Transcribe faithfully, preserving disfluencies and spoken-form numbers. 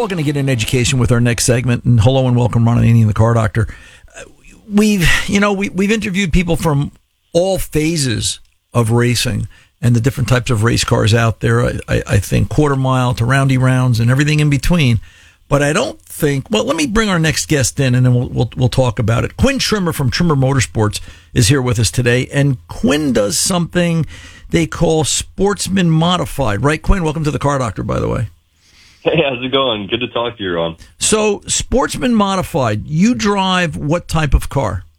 all going to get an education with our next segment. And hello and welcome, Ron Ananian, the Car Doctor. We've, you know, we, we've interviewed people from all phases of racing and the different types of race cars out there. I, I, I think quarter mile to roundy rounds and everything in between. But I don't think. Well, let me bring our next guest in, and then we'll we'll, we'll talk about it. Quinn Trimmer from Trimmer Motorsports is here with us today, and Quinn does something they call Sportsman Modified, right? Quinn, welcome to the Car Doctor, by the way. Hey, how's it going? Good to talk to you, Ron. So, Sportsman Modified, you drive what type of car?